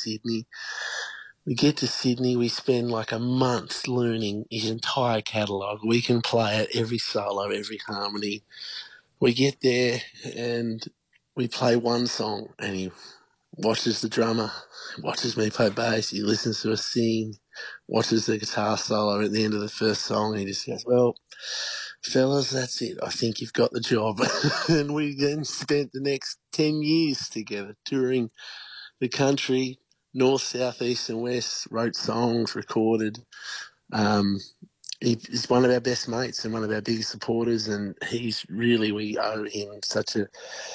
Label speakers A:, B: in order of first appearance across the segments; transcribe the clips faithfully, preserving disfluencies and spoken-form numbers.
A: Sydney. We get to Sydney, we spend like a month learning his entire catalogue. We can play it, every solo, every harmony. We get there and we play one song and he watches the drummer, watches me play bass, he listens to us sing, watches the guitar solo at the end of the first song, and he just goes, well, fellas, that's it. I think you've got the job. And we then spent the next ten years together touring the country, north, south, east and west, wrote songs, recorded. Um, he, he's one of our best mates and one of our biggest supporters, and he's really, we owe him such a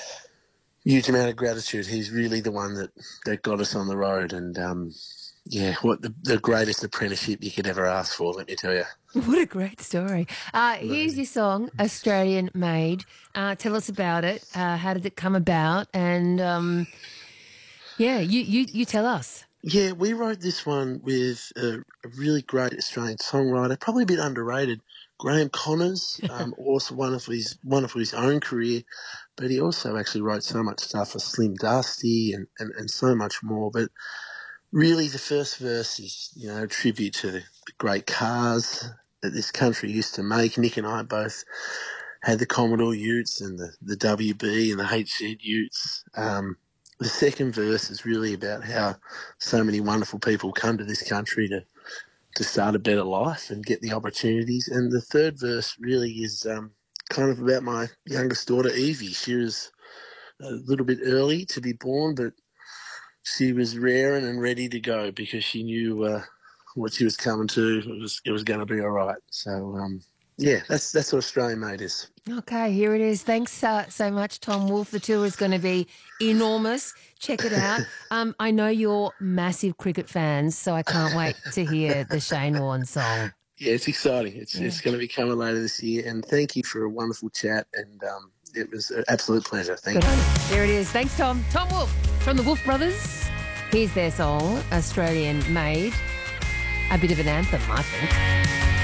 A: huge amount of gratitude. He's really the one that, that got us on the road, and um, yeah, what the, the greatest apprenticeship you could ever ask for, let me tell you.
B: What a great story. Uh, here's your song, Australian Made. Uh, tell us about it. Uh, how did it come about? And, um, yeah, you, you, you tell us.
A: Yeah, we wrote this one with a, a really great Australian songwriter, probably a bit underrated, Graham Connors, um, also one of his one of his own career, but he also actually wrote so much stuff for Slim Dusty and, and, and so much more. But really the first verse is, you know, a tribute to the, the great cars that this country used to make. Nick and I both had the Commodore Utes and the, the W B and the H Z Utes. Um, the second verse is really about how so many wonderful people come to this country to to start a better life and get the opportunities. And the third verse really is um, kind of about my youngest daughter, Evie. She was a little bit early to be born, but she was raring and ready to go because she knew uh, what she was coming to. It was it was going to be all right. So, um, yeah, that's that's what Australian Made is.
B: Okay, here it is. Thanks uh, so much, Tom Wolfe. The tour is going to be enormous. Check it out. Um, I know you're massive cricket fans, so I can't wait to hear the Shane Warne song.
A: Yeah, it's exciting. It's
B: Yeah.
A: it's going to be coming later this year. And thank you for a wonderful chat. And um, it was an absolute pleasure. Thank
B: Good
A: you.
B: on you. There it is. Thanks, Tom. Tom Wolfe from the Wolfe Brothers. Here's their song, Australian Made. A bit of an anthem, I think.